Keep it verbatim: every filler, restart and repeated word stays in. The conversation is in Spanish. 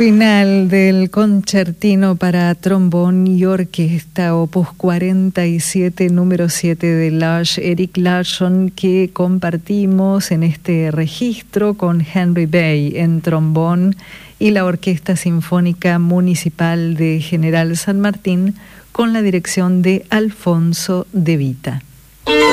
Final del concertino para trombón y orquesta opus cuarenta y siete, número siete de Lars Erik Larsson, que compartimos en este registro con Henry Bay en trombón y la Orquesta Sinfónica Municipal de General San Martín con la dirección de Alfonso de Vita.